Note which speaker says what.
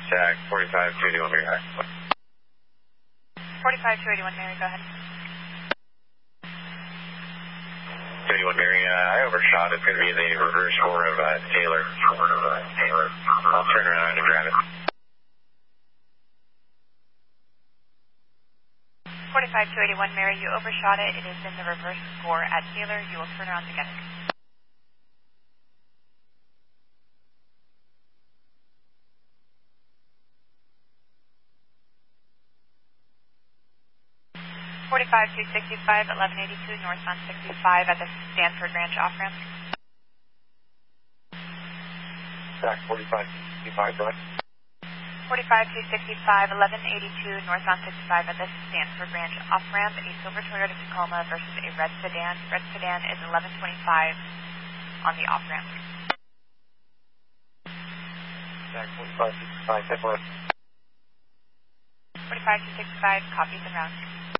Speaker 1: Stack 45-281 Mary, hi.
Speaker 2: 45-281 Mary, go ahead.
Speaker 1: 281 Mary, I overshot. It's going to be the reverse score of Taylor. I'll turn around and grab it.
Speaker 2: 45-281 Mary, you overshot it. It is in the reverse score at Taylor. You will turn around to get it. 45-265, 1182 northbound 65 at the Stanford Ranch off-ramp.
Speaker 1: Stack 45-265, go ahead.
Speaker 2: 45-265, 1182 northbound 65 at the Stanford Ranch off-ramp. A silver Toyota Tacoma versus a red sedan. Red sedan is 1125 on the off-ramp.
Speaker 1: Stack 45-265,
Speaker 2: 45-265, copies and round.